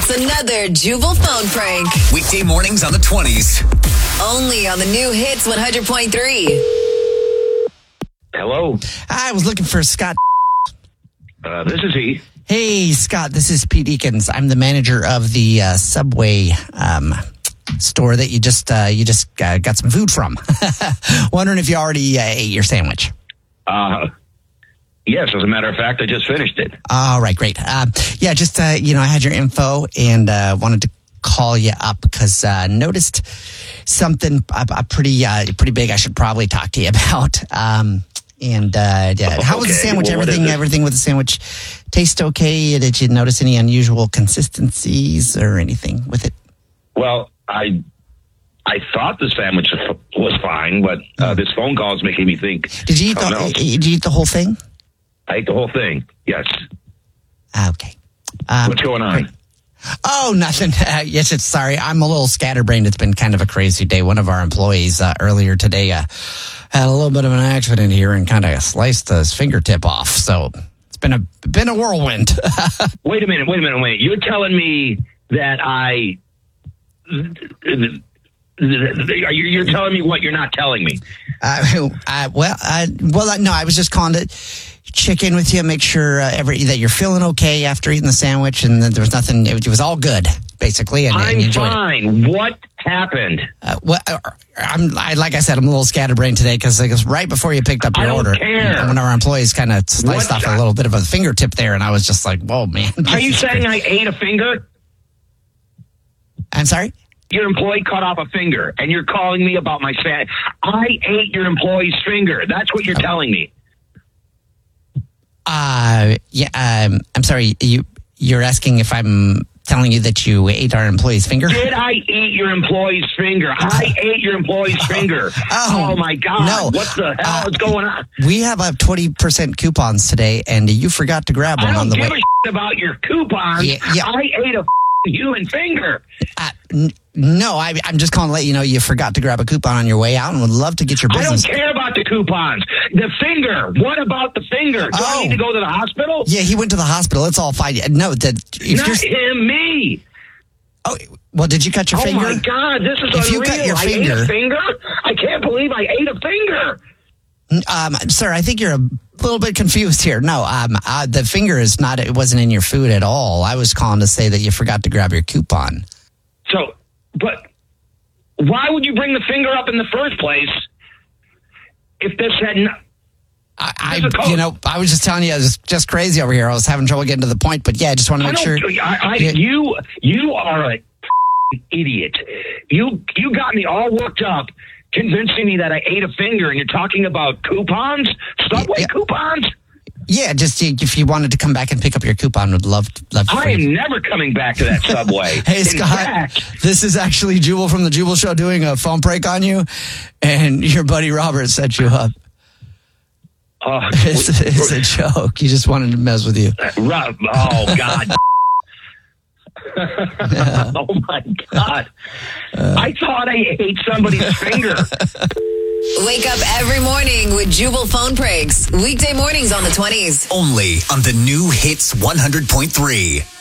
It's another Jubal phone prank. Weekday mornings on the 20s. Only on the new Hits 100.3. Hello. I was looking for Scott. This is he. Hey, Scott, this is Pete Eakins. I'm the manager of the Subway store that you just got some food from. Wondering if you already ate your sandwich. Yes, as a matter of fact, I just finished it. All right, great. I had your info and wanted to call you up because noticed something pretty big I should probably talk to you about. How was the sandwich? Well, everything with the sandwich taste okay? Did you notice any unusual consistencies or anything with it? Well, I thought the sandwich was fine, but this phone call is making me think. Did you eat the whole thing? I ate the whole thing. Yes. Okay. What's going on? Great. Oh, nothing. Sorry. I'm a little scatterbrained. It's been kind of a crazy day. One of our employees earlier today had a little bit of an accident here and kind of sliced his fingertip off. So it's been a whirlwind. Wait a minute. You're telling me that you're telling me what you're not telling me. No, I was just calling to check in with you, make sure that you're feeling okay after eating the sandwich, and that there was nothing. It was all good, basically. And I'm you enjoyed fine. It. What happened? Like I said, I'm a little scatterbrained today because right before you picked up your order, care. One of our employees kind of sliced off a little bit of a fingertip there, and I was just like, "Whoa, man!" Are you saying I ate a finger? I'm sorry. Your employee cut off a finger, and you're calling me about my sandwich. I ate your employee's finger. That's what you're telling me. I'm sorry. You're asking if I'm telling you that you ate our employee's finger? Did I eat your employee's finger? I ate your employee's finger. Oh, my God. No. What the hell is going on? We have 20% coupons today, and you forgot to grab one on the way. I don't give a about your coupons. Yeah. I ate a human finger. No, I'm just calling to let you know you forgot to grab a coupon on your way out and would love to get your business. I don't care about the coupons. The finger. What about the finger? Do I need to go to the hospital? Yeah, he went to the hospital. It's all fine. No, Not him, me. Oh, well, did you cut your finger? Oh, my God, this is unreal. You cut your finger, I ate a finger? I can't believe I ate a finger. Sir, I think you're a little bit confused here. No, the finger is not, it wasn't in your food at all. I was calling to say that you forgot to grab your coupon. So, but why would you bring the finger up in the first place if this had I was just telling you, it was just crazy over here. I was having trouble getting to the point, but yeah, I just want to make sure. You are a idiot. You got me all worked up, convincing me that I ate a finger, and you're talking about coupons, Subway coupons. Yeah, just if you wanted to come back and pick up your coupon, would love to. I am never coming back to that Subway. Hey, Scott, this is actually Jubal from the Jubal Show doing a phone prank on you, and your buddy Robert set you up. It's a joke. He just wanted to mess with you. Oh, God. Oh, my God. I thought I ate somebody's finger. Wake up every morning with Jubal phone pranks. Weekday mornings on the 20s. Only on the new Hits 100.3.